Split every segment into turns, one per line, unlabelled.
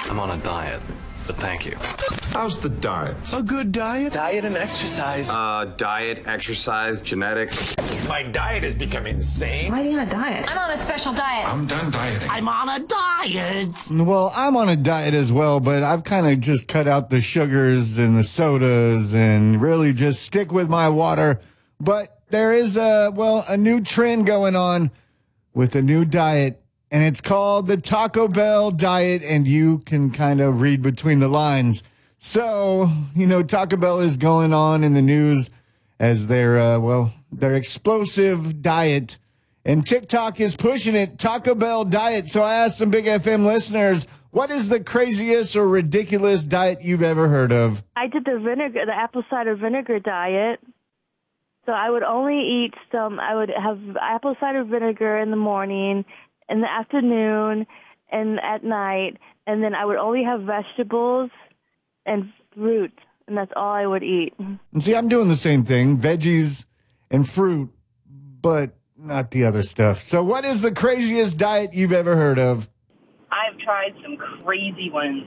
I'm on a diet, but thank you.
How's the diet?
A good diet?
Diet and exercise.
Diet, exercise, genetics.
My diet has become insane.
Why is he on a diet?
I'm on a special diet.
I'm done dieting.
I'm on a diet.
Well, I'm on a diet as well, but I've kind of just cut out the sugars and the sodas and really just stick with my water. But there is a new trend going on with a new diet, and it's called the Taco Bell diet, and you can kind of read between the lines. So, Taco Bell is going on in the news as their explosive diet, and TikTok is pushing it, Taco Bell diet. So I asked some Big FM listeners, what is the craziest or ridiculous diet you've ever heard of?
I did the apple cider vinegar diet. So I would only eat I would have apple cider vinegar in the morning, in the afternoon, and at night, and then I would only have vegetables and fruit, and that's all I would eat.
And see, I'm doing the same thing, veggies and fruit, but not the other stuff. So what is the craziest diet you've ever heard of?
I've tried some crazy ones.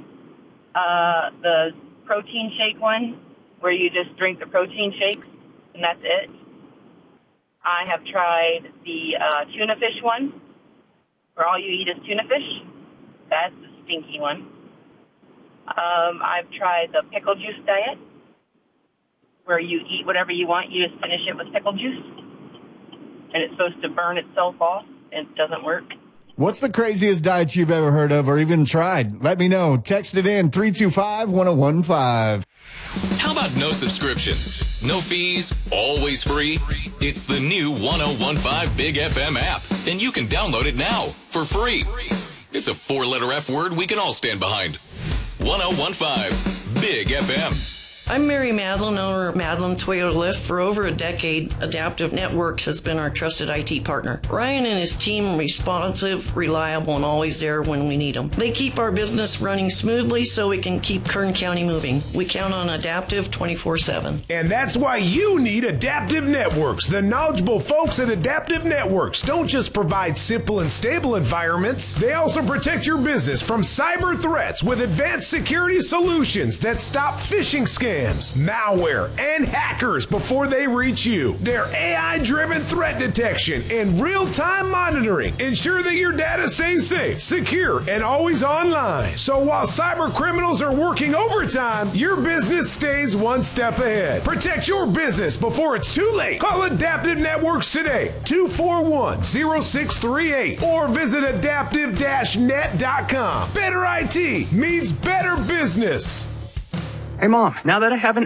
The protein shake one, where you just drink the protein shakes, and that's it. I have tried the tuna fish one, where all you eat is tuna fish. That's a stinky one. I've tried the pickle juice diet, where you eat whatever you want, you just finish it with pickle juice, and it's supposed to burn itself off, and it doesn't work.
What's the craziest diet you've ever heard of or even tried? Let me know. Text it in, 325-1015.
How about no subscriptions, no fees, always free? It's the new 1015 Big FM app, and you can download it now for free. It's a 4-letter F word we can all stand behind. 1015 Big FM.
I'm Mary Madeline, owner of Madeline Toyota Lift. For over a decade, Adaptive Networks has been our trusted IT partner. Ryan and his team are responsive, reliable, and always there when we need them. They keep our business running smoothly so we can keep Kern County moving. We count on Adaptive 24/7.
And that's why you need Adaptive Networks. The knowledgeable folks at Adaptive Networks don't just provide simple and stable environments. They also protect your business from cyber threats with advanced security solutions that stop phishing scams, malware, and hackers before they reach you. Their AI-driven threat detection and real-time monitoring ensure that your data stays safe, secure, and always online. So while cyber criminals are working overtime, your business stays one step ahead. Protect your business before it's too late. Call Adaptive Networks today, 241-0638, or visit adaptive-net.com. Better IT means better business.
Hey, Mom, now that I have an